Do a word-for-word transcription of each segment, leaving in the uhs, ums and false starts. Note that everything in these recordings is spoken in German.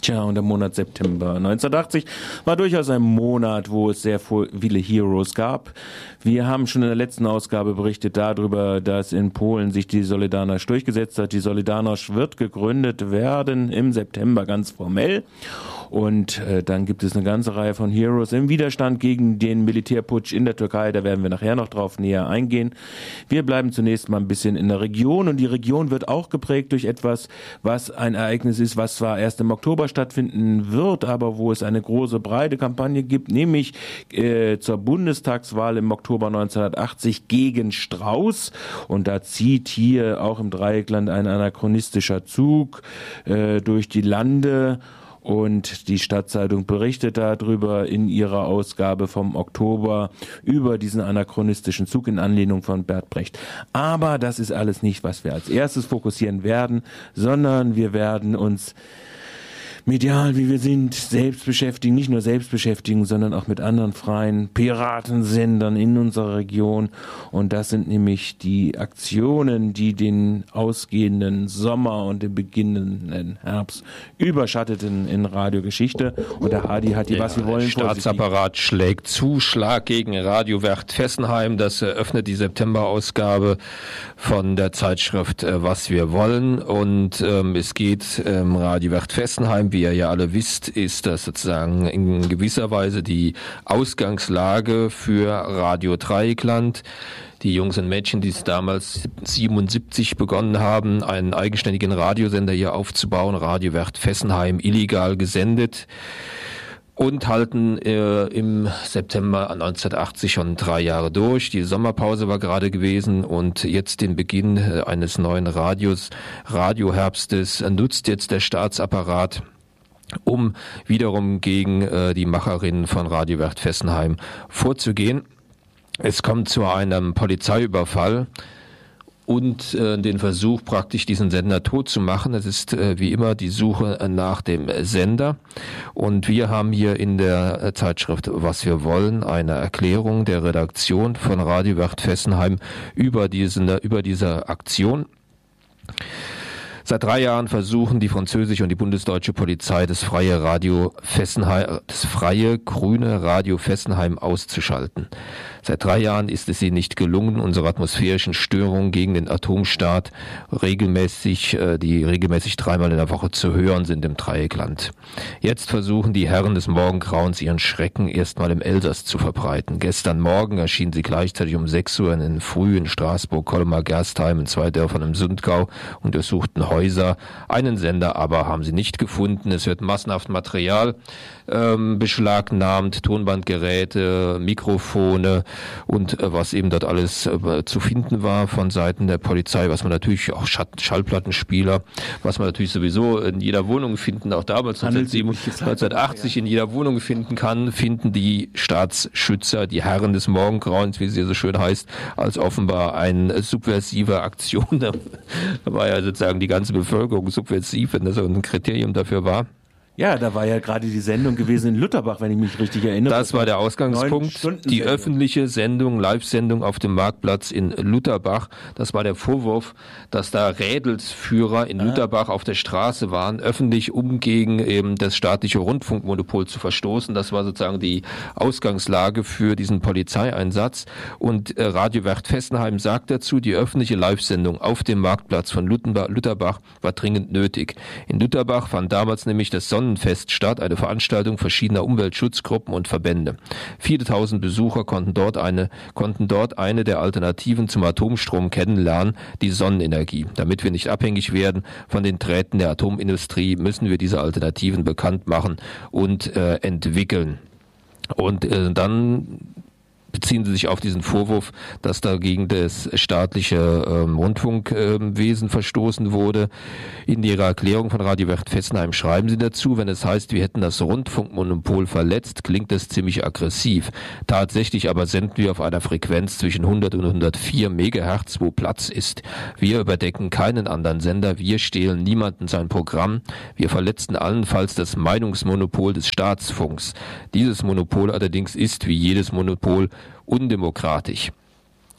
Tja, und der Monat September neunzehnhundertachtzig war durchaus ein Monat, wo es sehr viele Heroes gab. Wir haben schon in der letzten Ausgabe berichtet darüber, dass in Polen sich die Solidarność durchgesetzt hat. Die Solidarność wird gegründet werden im September ganz formell. Und äh, dann gibt es eine ganze Reihe von Heroes im Widerstand gegen den Militärputsch in der Türkei. Da werden wir nachher noch drauf näher eingehen. Wir bleiben zunächst mal ein bisschen in der Region. Und die Region wird auch geprägt durch etwas, was ein Ereignis ist, was zwar erst im Oktober stattfinden wird, aber wo es eine große, breite Kampagne gibt, nämlich äh, zur Bundestagswahl im Oktober neunzehnhundertachtzig gegen Strauß. Und da zieht hier auch im Dreieckland ein anachronistischer Zug äh, durch die Lande. Und die Stadtzeitung berichtet darüber in ihrer Ausgabe vom Oktober über diesen anachronistischen Zug in Anlehnung von Bert Brecht. Aber das ist alles nicht, was wir als erstes fokussieren werden, sondern wir werden uns medial, wie wir sind, selbst beschäftigen, nicht nur selbst beschäftigen, sondern auch mit anderen freien Piratensendern in unserer Region. Und das sind nämlich die Aktionen, die den ausgehenden Sommer und den beginnenden Herbst überschatteten in Radiogeschichte. Und der Hadi hat die, was wir wollen. Der Staatsapparat schlägt zu, Schlag gegen Radiowert Fessenheim. Das eröffnet die September-Ausgabe von der Zeitschrift Was wir wollen. Und ähm, es geht ähm, Radiowert Fessenheim. Wie ihr ja alle wisst, ist das sozusagen in gewisser Weise die Ausgangslage für Radio Dreieckland. Die Jungs und Mädchen, die es damals siebenundsiebzig begonnen haben, einen eigenständigen Radiosender hier aufzubauen, Radiowert Fessenheim, illegal gesendet. Und halten äh, im September neunzehnhundertachtzig schon drei Jahre durch. Die Sommerpause war gerade gewesen und jetzt den Beginn äh, eines neuen Radios, Radioherbstes nutzt jetzt der Staatsapparat, um wiederum gegen äh, die Macherinnen von Radiowert Fessenheim vorzugehen. Es kommt zu einem Polizeiüberfall und äh, den Versuch, praktisch diesen Sender tot zu machen. Es ist äh, wie immer die Suche nach dem Sender. Und wir haben hier in der Zeitschrift Was wir wollen eine Erklärung der Redaktion von Radiowert Fessenheim über diesen, über diese Aktion. Seit drei Jahren versuchen die französische und die bundesdeutsche Polizei das freie Radio Fessenheim, das freie grüne Radio Fessenheim auszuschalten. Seit drei Jahren ist es ihnen nicht gelungen, unsere atmosphärischen Störungen gegen den Atomstaat regelmäßig, die regelmäßig dreimal in der Woche zu hören sind im Dreieckland. Jetzt versuchen die Herren des Morgengrauens ihren Schrecken erstmal im Elsass zu verbreiten. Gestern Morgen erschienen sie gleichzeitig um sechs Uhr in den Früh in Straßburg, Colmar, Gerstheim, in zwei Dörfern im Sundgau und durchsuchten Häuser. Einen Sender aber haben sie nicht gefunden. Es wird massenhaft Material ähm, beschlagnahmt, Tonbandgeräte, Mikrofone und äh, was eben dort alles äh, zu finden war von Seiten der Polizei, was man natürlich auch Schallplattenspieler, was man natürlich sowieso in jeder Wohnung finden, auch damals neunzehnhundertachtzig in jeder Wohnung finden kann, finden die Staatsschützer, die Herren des Morgengrauens, wie es hier so schön heißt, als offenbar eine subversive Aktion. Da war ja sozusagen die ganze Bevölkerung subversiv, wenn das so ein Kriterium dafür war. Ja, da war ja gerade die Sendung gewesen in Lutterbach, wenn ich mich richtig erinnere. Das war der Ausgangspunkt. Die öffentliche Sendung, Live-Sendung auf dem Marktplatz in Lutterbach. Das war der Vorwurf, dass da Rädelsführer in ah. Lutterbach auf der Straße waren, öffentlich, um gegen eben das staatliche Rundfunkmonopol zu verstoßen. Das war sozusagen die Ausgangslage für diesen Polizeieinsatz. Und äh, Radiowert Fessenheim sagt dazu, die öffentliche Live-Sendung auf dem Marktplatz von Lutterbach war dringend nötig. In Lutterbach fand damals nämlich das Sonnen Fest statt, eine Veranstaltung verschiedener Umweltschutzgruppen und Verbände. Viele tausend Besucher konnten dort eine, konnten dort eine der Alternativen zum Atomstrom kennenlernen, die Sonnenenergie. Damit wir nicht abhängig werden von den Drähten der Atomindustrie, müssen wir diese Alternativen bekannt machen und äh, entwickeln. Und äh, dann beziehen sie sich auf diesen Vorwurf, dass dagegen das staatliche ähm, Rundfunkwesen ähm, verstoßen wurde. In ihrer Erklärung von Radiowert Fessenheim schreiben sie dazu, wenn es heißt, wir hätten das Rundfunkmonopol verletzt, klingt das ziemlich aggressiv. Tatsächlich aber senden wir auf einer Frequenz zwischen hundert und hundertvier Megahertz, wo Platz ist. Wir überdecken keinen anderen Sender, wir stehlen niemanden sein Programm, wir verletzten allenfalls das Meinungsmonopol des Staatsfunks. Dieses Monopol allerdings ist, wie jedes Monopol, undemokratisch.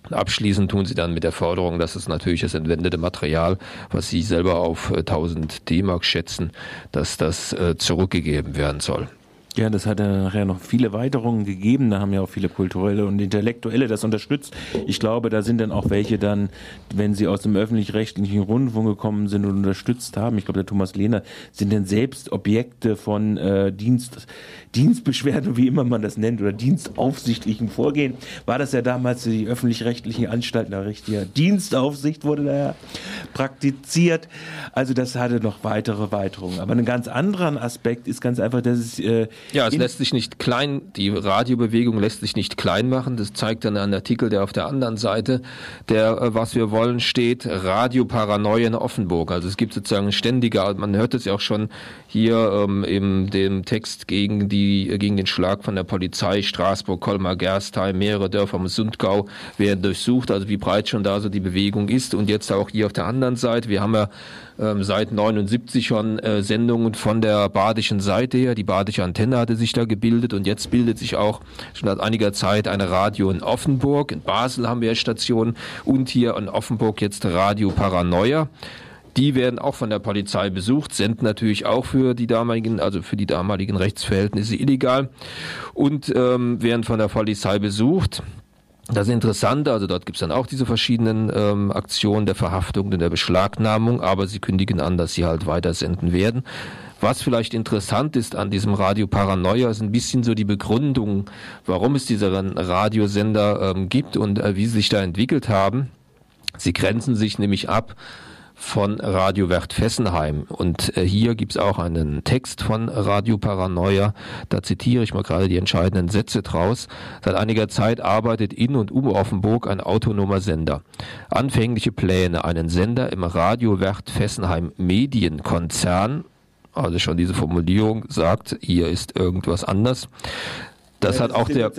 Abschließend tun sie dann mit der Forderung, dass es natürlich das entwendete Material, was sie selber auf tausend D-Mark schätzen, dass das äh, zurückgegeben werden soll. Ja, das hat ja nachher noch viele Weiterungen gegeben. Da haben ja auch viele Kulturelle und Intellektuelle das unterstützt. Ich glaube, da sind dann auch welche dann, wenn sie aus dem öffentlich-rechtlichen Rundfunk gekommen sind und unterstützt haben, ich glaube, der Thomas Lehner, sind dann selbst Objekte von äh, Dienst, Dienstbeschwerden, wie immer man das nennt, oder dienstaufsichtlichen Vorgehen. War das ja damals die öffentlich-rechtlichen Anstalten, da richtiger Dienstaufsicht wurde da ja praktiziert. Also das hatte noch weitere Weiterungen. Aber ein ganz anderer Aspekt ist ganz einfach, dass es äh, Ja, es lässt sich nicht klein, die Radiobewegung lässt sich nicht klein machen. Das zeigt dann ein Artikel, der auf der anderen Seite, der äh, was wir wollen, steht, Radioparanoia in Offenburg. Also es gibt sozusagen ständige, man hört es ja auch schon hier ähm, in dem Text gegen die gegen den Schlag von der Polizei, Straßburg, Colmar, Gerstheim, mehrere Dörfer im Sundgau werden durchsucht, also wie breit schon da so die Bewegung ist. Und jetzt auch hier auf der anderen Seite, wir haben ja ähm, seit neunundsiebzig schon äh, Sendungen von der badischen Seite her, die badische Antenne hatte sich da gebildet und jetzt bildet sich auch schon seit einiger Zeit eine Radio in Offenburg, in Basel haben wir Stationen und hier in Offenburg jetzt Radio Paranoia. Die werden auch von der Polizei besucht, senden natürlich auch für die damaligen, also für die damaligen Rechtsverhältnisse illegal und ähm, werden von der Polizei besucht. Das Interessante, also dort gibt es dann auch diese verschiedenen ähm, Aktionen der Verhaftung und der Beschlagnahmung, aber sie kündigen an, dass sie halt weiter senden werden. Was vielleicht interessant ist an diesem Radio Paranoia, ist ein bisschen so die Begründung, warum es diesen Radiosender ähm, gibt und äh, wie sie sich da entwickelt haben. Sie grenzen sich nämlich ab von Radio Werft Fessenheim. Und äh, hier gibt's auch einen Text von Radio Paranoia. Da zitiere ich mal gerade die entscheidenden Sätze draus. Seit einiger Zeit arbeitet in und um Offenburg ein autonomer Sender. Anfängliche Pläne, einen Sender im Radio Werft Fessenheim Medienkonzern, also schon diese Formulierung sagt, hier ist irgendwas anders. Das, ja, das hat auch der,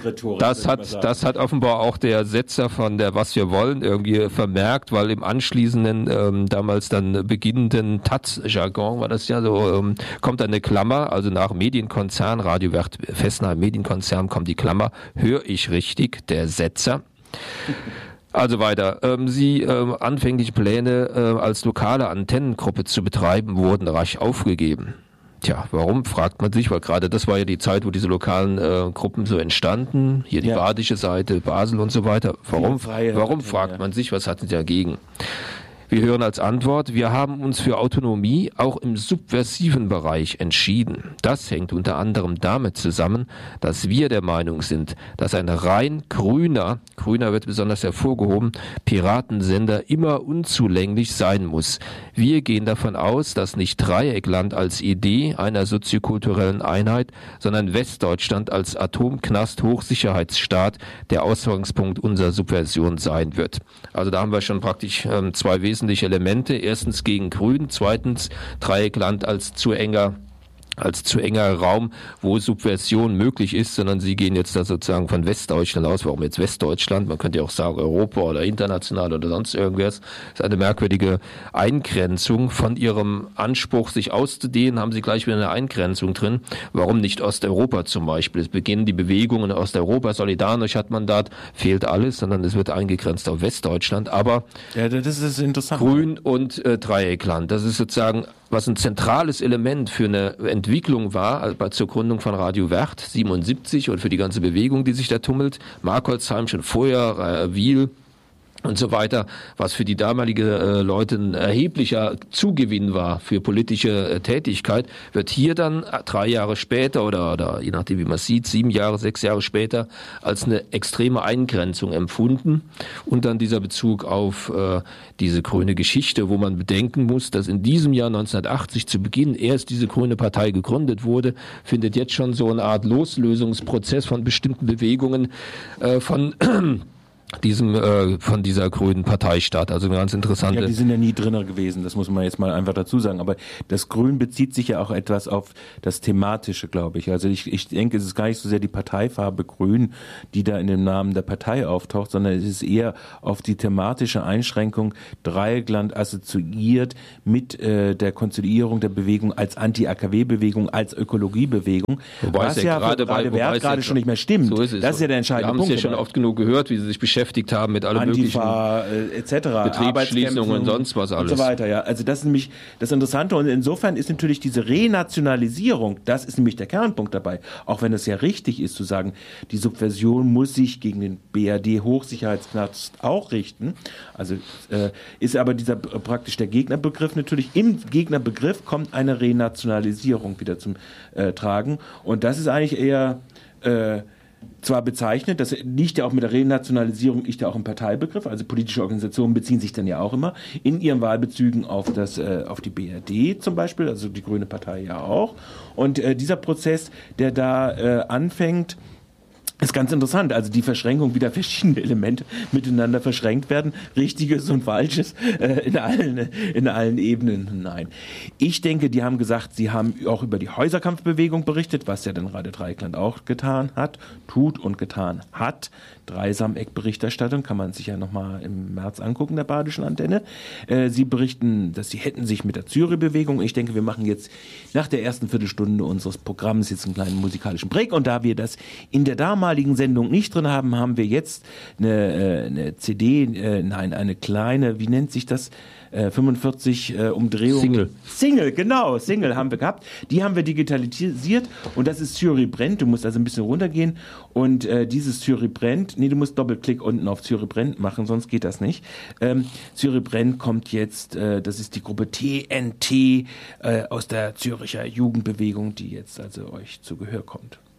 das hat, das hat offenbar auch der Setzer von der Was wir wollen irgendwie vermerkt, weil im anschließenden, ähm, damals dann beginnenden Taz-Jargon war das ja so, ähm, kommt eine Klammer, also nach Medienkonzern, Radio Werft Fessenheim Medienkonzern kommt die Klammer, höre ich richtig, der Setzer. Also weiter. Ähm, sie ähm, anfängliche Pläne äh, als lokale Antennengruppe zu betreiben, wurden rasch aufgegeben. Tja, warum, fragt man sich, weil gerade das war ja die Zeit, wo diese lokalen äh, Gruppen so entstanden, hier die ja. badische Seite, Basel und so weiter. Warum, warum fragt man sich, was hatten sie dagegen? Wir hören als Antwort, wir haben uns für Autonomie auch im subversiven Bereich entschieden. Das hängt unter anderem damit zusammen, dass wir der Meinung sind, dass ein rein grüner, grüner wird besonders hervorgehoben, Piratensender immer unzulänglich sein muss. Wir gehen davon aus, dass nicht Dreieckland als Idee einer soziokulturellen Einheit, sondern Westdeutschland als Atomknast Hochsicherheitsstaat der Ausgangspunkt unserer Subversion sein wird. Also da haben wir schon praktisch ähm, zwei wesentliche Elemente. Erstens gegen Grün, zweitens Dreieckland als zu enger als zu enger Raum, wo Subversion möglich ist, sondern sie gehen jetzt da sozusagen von Westdeutschland aus. Warum jetzt Westdeutschland? Man könnte ja auch sagen Europa oder international oder sonst irgendwas. Das ist eine merkwürdige Eingrenzung. Von ihrem Anspruch, sich auszudehnen, haben sie gleich wieder eine Eingrenzung drin. Warum nicht Osteuropa zum Beispiel? Es beginnen die Bewegungen in Osteuropa, Solidarność hat Mandat, fehlt alles, sondern es wird eingegrenzt auf Westdeutschland. Aber ja, das ist interessant. Grün und äh, Dreieckland, das ist sozusagen was ein zentrales Element für eine Entwicklung war, also zur Gründung von Radio Werft siebenundsiebzig und für die ganze Bewegung, die sich da tummelt. Markolsheim schon vorher, äh, Wiel und so weiter, was für die damalige äh, Leute ein erheblicher Zugewinn war für politische äh, Tätigkeit, wird hier dann äh, drei Jahre später oder, oder je nachdem wie man sieht, sieben Jahre, sechs Jahre später als eine extreme Eingrenzung empfunden und dann dieser Bezug auf äh, diese grüne Geschichte, wo man bedenken muss, dass in diesem Jahr neunzehnhundertachtzig zu Beginn erst diese grüne Partei gegründet wurde, findet jetzt schon so eine Art Loslösungsprozess von bestimmten Bewegungen äh, von diesem äh, von dieser grünen Partei statt. Also eine ganz interessante... Ja, die sind ja nie drinner gewesen, das muss man jetzt mal einfach dazu sagen. Aber das Grün bezieht sich ja auch etwas auf das Thematische, glaube ich. Also ich, ich denke, es ist gar nicht so sehr die Parteifarbe Grün, die da in dem Namen der Partei auftaucht, sondern es ist eher auf die thematische Einschränkung Dreieckland assoziiert mit äh, der Konstituierung der Bewegung als Anti-A K W-Bewegung, als Ökologiebewegung. Wobei was es ja, ja gerade bei Wert gerade schon nicht mehr stimmt. So ist es. Das ist ja der entscheidende Wir haben Punkt. es ja schon oft genug gehört, wie sie sich beschäftigen beschäftigt haben mit allem Antifa, möglichen äh, et cetera. Betriebsschließungen und sonst was alles. Und so weiter, ja. Also das ist nämlich das Interessante und insofern ist natürlich diese Renationalisierung, das ist nämlich der Kernpunkt dabei, auch wenn es ja richtig ist zu sagen, die Subversion muss sich gegen den B R D-Hochsicherheitsknast auch richten. Also äh, ist aber dieser äh, praktisch der Gegnerbegriff natürlich, im Gegnerbegriff kommt eine Renationalisierung wieder zum äh, Tragen und das ist eigentlich eher äh, zwar bezeichnet, das liegt ja auch mit der Renationalisierung, liegt ja auch im Parteibegriff, also politische Organisationen beziehen sich dann ja auch immer in ihren Wahlbezügen auf das, äh, auf die B R D zum Beispiel, also die Grüne Partei ja auch. Und äh, dieser Prozess, der da äh, anfängt, ist ganz interessant, also die Verschränkung, wie da verschiedene Elemente miteinander verschränkt werden, Richtiges und Falsches äh, in allen in allen Ebenen hinein. Ich denke, die haben gesagt, sie haben auch über die Häuserkampfbewegung berichtet, was ja dann Radio Dreieckland auch getan hat, tut und getan hat. Dreisameck-Berichterstattung kann man sich ja nochmal im März angucken, der Badischen Antenne. Äh, sie berichten, dass sie hätten sich mit der Zürich-Bewegung, ich denke, wir machen jetzt nach der ersten Viertelstunde unseres Programms jetzt einen kleinen musikalischen Break und da wir das in der damaligen Sendung nicht drin haben, haben wir jetzt eine, eine C D, äh, nein, eine kleine, wie nennt sich das? Äh, fünfundvierzig äh, Umdrehungen. Single. Single, genau, Single haben wir gehabt. Die haben wir digitalisiert und das ist Zürich brennt. Du musst also ein bisschen runtergehen und äh, dieses Zürich brennt, nee, du musst Doppelklick unten auf Zürich brennt machen, sonst geht das nicht. Ähm, Zürich brennt kommt jetzt, äh, das ist die Gruppe T N T äh, aus der Züricher Jugendbewegung, die jetzt also euch zu Gehör kommt.